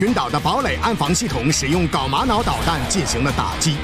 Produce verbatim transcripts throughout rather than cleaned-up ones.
群岛的堡垒安防系统使用镐玛瑙导弹进行了打击。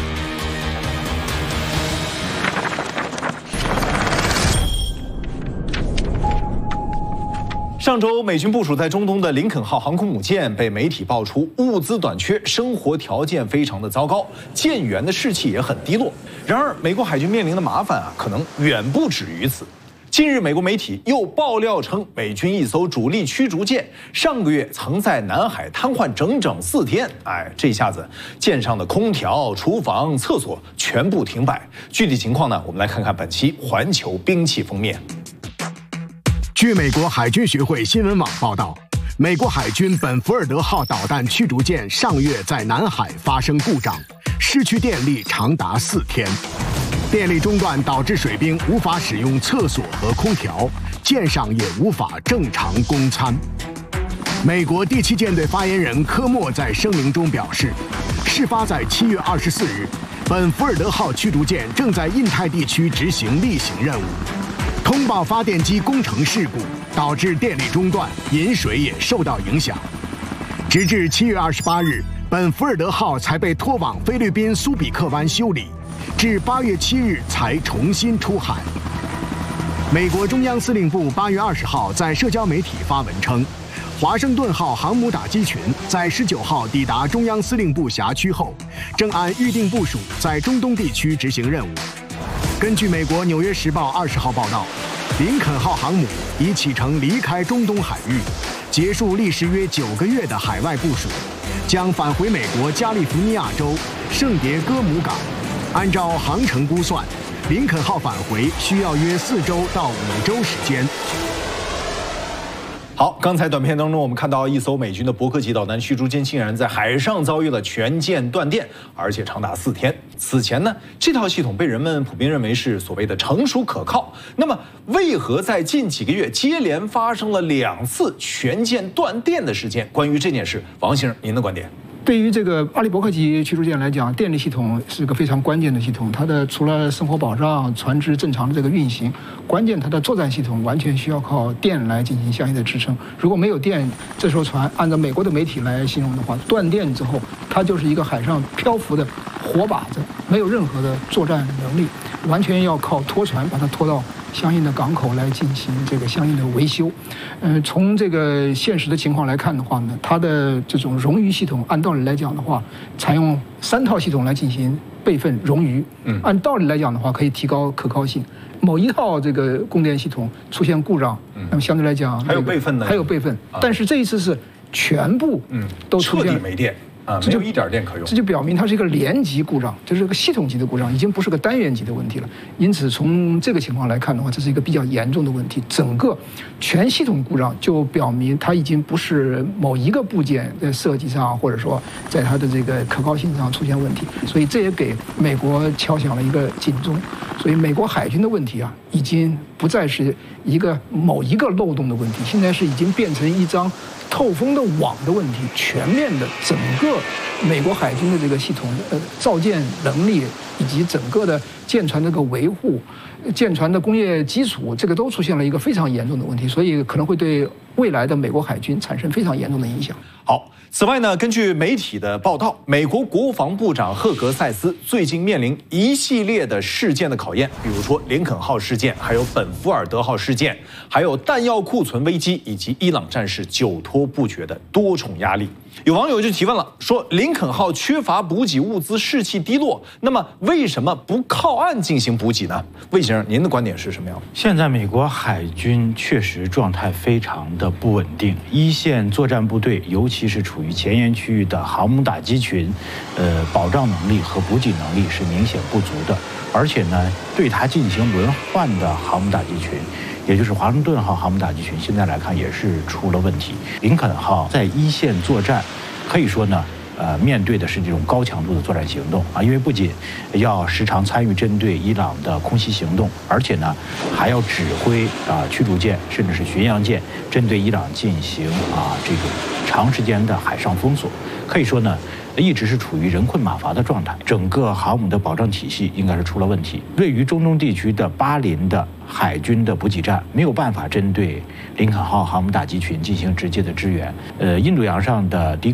上周，美军部署在中东的林肯号航空母舰被媒体爆出物资短缺，生活条件非常的糟糕，舰员的士气也很低落。然而，美国海军面临的麻烦啊，可能远不止于此。近日，美国媒体又爆料称，美军一艘主力驱逐舰上个月曾在南海瘫痪整整四天。哎，这下子舰上的空调、厨房、厕所全部停摆。具体情况呢，我们来看看本期《环球兵器》封面。 据美国海军学会新闻网报道，美国海军本福尔德号导弹驱逐舰上月在南海发生故障，失去电力长达四天。电力中断导致水兵无法使用厕所和空调，舰上也无法正常供餐。美国第七舰队发言人科莫在声明中表示，事发在七月二十四日，本福尔德号驱逐舰正在印太地区执行例行任务。通报发电机工程事故，导致电力中断，饮水也受到影响。直至七月二十八日，本福尔德号才被拖往菲律宾苏比克湾修理，至八月七日才重新出海。美国中央司令部八月二十号在社交媒体发文称，华盛顿号航母打击群在十九号抵达中央司令部辖区后，正按预定部署在中东地区执行任务。根据美国《纽约时报》二十号报道，林肯号航母已启程离开中东海域，结束历时约九个月的海外部署，将返回美国加利福尼亚州圣迭戈姆港。按照航程估算，林肯号返回需要约四周到五周时间。 好，刚才短片当中我们看到一艘美军的伯克级导弹驱逐舰竟然在海上遭遇了全舰断电，而且长达四天。此前呢，这套系统被人们普遍认为是所谓的成熟可靠。那么，为何在近几个月接连发生了两次全舰断电的事件？关于这件事，王先生，您的观点？ 对于这个阿利伯克级驱逐舰来讲，电力系统是个非常关键的系统。它的除了生活保障、船只正常的这个运行，关键它的作战系统完全需要靠电来进行相应的支撑。如果没有电，这艘船按照美国的媒体来形容的话，断电之后，它就是一个海上漂浮的活靶子，没有任何的作战能力，完全要靠拖船把它拖到相应的港口来进行这个相应的维修。呃，从这个现实的情况来看的话呢，它的这种冗余系统，按道理来讲的话，采用三套系统来进行备份冗余，嗯，按道理来讲的话，可以提高可靠性。某一套这个供电系统出现故障，嗯，那么相对来讲， 还有备份的， 还有备份，但是这一次是全部，嗯，都出现彻底没电。啊，没有一点电可用， 这就表明它是一个连级故障，这是个系统级的故障，已经不是个单元级的问题了。因此，从这个情况来看的话，这是一个比较严重的问题。整个全系统故障就表明它已经不是某一个部件在设计上，或者说在它的这个可靠性上出现问题。所以这也给美国敲响了一个警钟。所以美国海军的问题啊，已经不再是一个某一个漏洞的问题，现在是已经变成一张透风的网的问题，全面的整个美国海军的这个系统呃造舰能力以及整个的舰船这个维护、舰船的工业基础，这个都出现了一个非常严重的问题，所以可能会对未来的美国海军产生非常严重的影响。 好，此外呢，根据媒体的报道，美国国防部长赫格塞斯最近面临一系列的事件的考验，比如说林肯号事件，还有本福尔德号事件，还有弹药库存危机，以及伊朗战事久拖不决的多重压力。有网友就提问了，说林肯号缺乏补给物资，士气低落，那么为什么不靠岸进行补给呢？魏先生，您的观点是什么样？ 现在美国海军确实状态非常的不稳定，一线作战部队，尤其是处于前沿区域的航母打击群，呃，保障能力和补给能力是明显不足的，而且呢，对它进行轮换的航母打击群，也就是华盛顿号航母打击群，现在来看也是出了问题。林肯号在一线作战，可以说呢，呃，面对的是这种高强度的作战行动啊，因为不仅要时常参与针对伊朗的空袭行动，而且呢，还要指挥啊驱逐舰甚至是巡洋舰针对伊朗进行啊这种长时间的海上封锁，可以说呢，一直是处于人困马乏的状态，整个航母的保障体系应该是出了问题。位于中东地区的巴林的海军的补给站没有办法针对林肯号航母打击群进行直接的支援。呃，印度洋上的迪